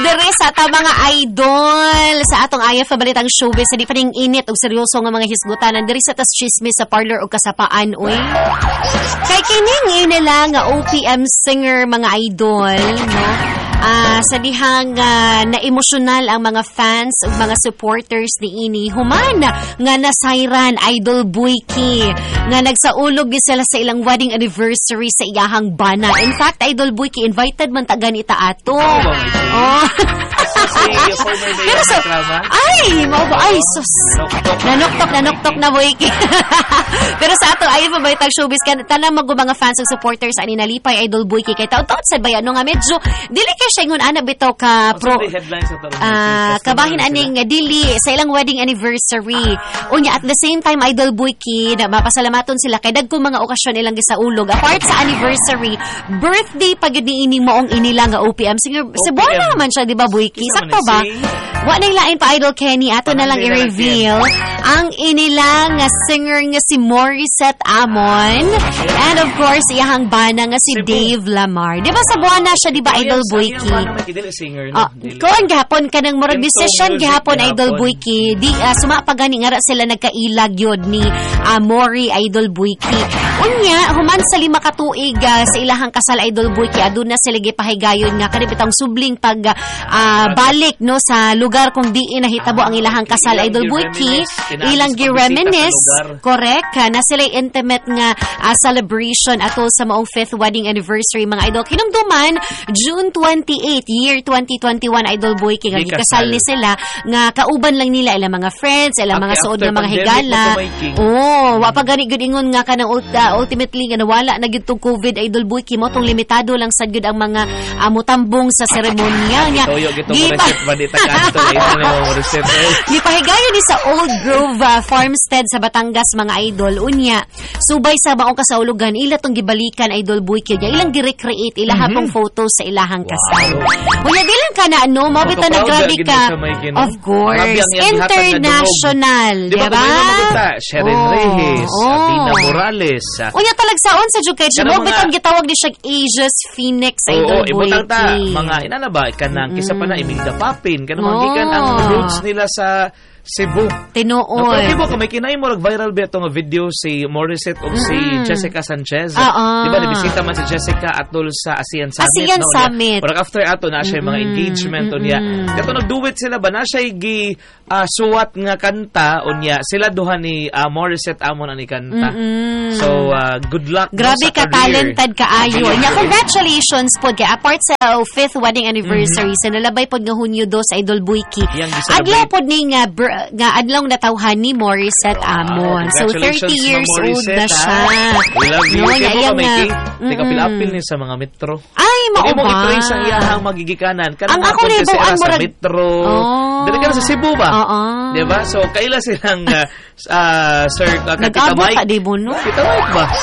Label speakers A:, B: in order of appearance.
A: Dere sa ata mga idol sa atong ayaw pabalitang showbiz sa di pa ning init og seryoso nga mga hisgutanan diri sa tas chismis sa parlor og kasapaan oy. Kay kining nila nga OPM singer mga idol no. Sa dihang na emosyonal ang mga fans ug mga supporters ni ini human nga nasayran Idol Buiki nga nagsaulog din sila sa ilang wedding anniversary sa iyahang bana. In fact, Idol Buiki invited man ta ganita ato. Oh. Pero sa ay, mao ba ay sus. Nanoktok na Buiki. Pero sa ato ayo pa baytag showbiz kan tanang mga fans ug supporters ani nalipay Idol Buiki kay taon-taon sad bayano nga medyo dili siya ingon ana bitaw ka pro kabahin aning dili sa ilang wedding anniversary unya at the same time Idol Buiki na mapasalamaton sila kay dagko mga okasyon ilang gisaulog apart sa anniversary birthday pag ini moong inila nga OPM singer Cebuana man siya di ba Buiki sakto ba wa na ilain pa Idol Kenny ato na lang i-reveal ang inila nga singer nga si Morissette Amon and of course iyahang bana nga si Dave Lamar di ba Cebuana siya di ba Idol Buiki kuan gihapon kanang murag decision gihapon Idol Buiki di sumapagani nga sila nagkailag yod ni Mori Idol Buiki unya human sa 5 ka tuig sa ilahang kasal Idol Buiki aduna sila gipahigayon nga kanibitang subling pag balik no sa lugar kung di nahitabo ang ilahang kasal Idol Buiki ilang gi-reminisce correct na sila intimate nga celebration ato sa maong 5th wedding anniversary mga idol kinumduman June 28 year 2021 Idol Buiki nga gikasal ni sila nga kauban lang nila ilang mga friends ilang mga suod nga mga higala wa pa gani gud ingon nga kanang ultimately nga nawala na gyud tong COVID Idol Buiki mo tong limitado lang sad gyud ang mga mutambong sa seremonya nya gipahigayon ni sa Old Grove Farmstead sa Batangas mga idol unya subay sa maong kasaulugan ila tong gibalikan Idol Buiki ilang gi-recreate ilaha pang photos sa ilahang kasal unya di lang ka na mo bitaw na grabe ka of course international di ba
B: Sharon Reyes Athena Morales
A: unya talagsaon sa Jukej mo bitaw gitawag di siya Asia's Phoenix Idol Buiki
B: mga inana ba kanang kisa pa na Imelda Papin kanang magikan ang roots nila sa Cebu.
A: Tinuod.
B: Pero kung may kinay mo viral ba itong video si Morissette o si Jessica Sanchez. Diba, nabisita man si Jessica atol sa ASEAN Summit.
A: ASEAN Summit.
B: Pero after ato, na siya mga engagement o niya. Kato nag-duet sila ba? Na siya suwat nga kanta o niya. Sila duha ni Morissette Amon ang ikanta. So, good luck.
A: Grabe ka, talented ka ayo. Nya, congratulations po. Apart sa 5th wedding anniversary, sa nalabay po nga Hunyo 2 Idol Buiki. Adlaw po ni nga adlong natawhan ni Morissette Amon. So 30 years old na siya.
B: We love you. Kaya mo kapil-apil ni sa mga metro.
A: Ay, mao ba?
B: Mo i-praise ang iyahang magigikanan.
A: Ang ako libuan mo
B: sa metro. Dili ka sa Cebu ba? Diba? So kaila silang Sir Tita Mike.
A: Nag-abot ka di mo no?
B: Tita Mike ba?